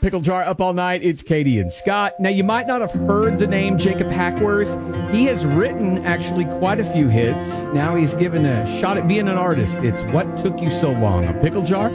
Pickle Jar up all night. It's Katie and Scott. Now, you might not have heard the name Jacob Hackworth. He has written actually quite a few hits. Now he's given a shot at being an artist. It's What Took You So Long, a Pickle Jar